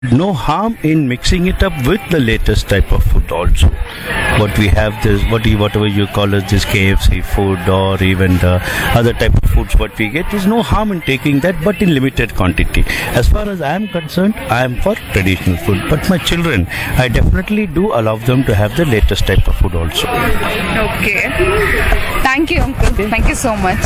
No harm in mixing it up with the latest type of food also. What we have this, whatever you call it, this KFC food or even the other type of foods what we get, is no harm in taking that, but in limited quantity. As far as I am concerned, I am for traditional food, but my children, I definitely do allow them to have the latest type of food also. Okay. Thank you, uncle. Thank you so much.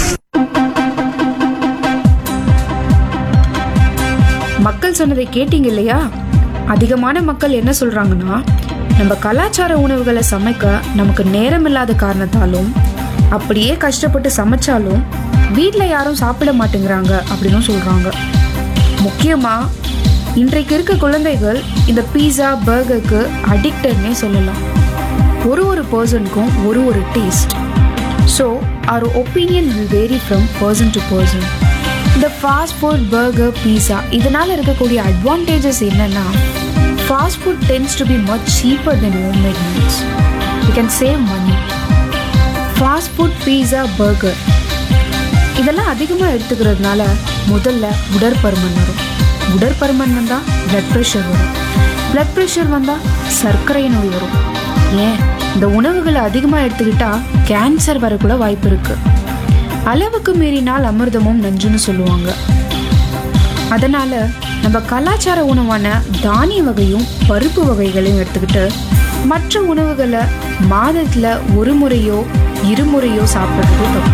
மக்கள் சொன்னதை கேட்டீங்க இல்லையா? அதிகமான மக்கள் என்ன சொல்றாங்கன்னா, நம்ம கலாச்சார உணவுகளை சமைக்க நமக்கு நேரம் இல்லாத காரணத்தாலும், அப்படியே கஷ்டப்பட்டு சமைச்சாலும் வீட்டில் யாரும் சாப்பிட மாட்டேங்கிறாங்க அப்படின்னு சொல்றாங்க. முக்கியமா இன்றைக்கு இருக்க குழந்தைகள் இந்த பீஸா பர்கருக்கு அடிக்டட்னே சொல்லலாம். ஒரு பர்சனுக்கும் ஒரு taste. So our opinion will vary from person to person. இந்த ஃபாஸ்ட் ஃபுட் பர்கர் பீஸா இதனால் இருக்கக்கூடிய அட்வான்டேஜஸ் என்னென்னா, fast food tends to be much cheaper then homemade meals. You can save money. Fast food pizza burger இதெல்லாம் அதிகமாக எடுத்துக்கிறதுனால முதல்ல உடற்பருமன் வரும். உடற்பருமன் வந்தால் blood pressure வரும். பிளட் ப்ரெஷர் வந்தால் சர்க்கரை நோய் வரும். ஏன் இந்த உணவுகளை அதிகமாக எடுத்துக்கிட்டால் கேன்சர் வரக்கூட வாய்ப்பு இருக்குது. அளவுக்கு மீறினால் அமிர்தமும் நஞ்சுன்னு சொல்லுவாங்க. அதனால நம்ம கலாச்சார உணவான தானிய வகையும் பருப்பு வகைகளையும் எடுத்துக்கிட்டு மற்ற உணவுகளை மாதத்துல ஒரு முறையோ இருமுறையோ சாப்பிட்றது தப்பு.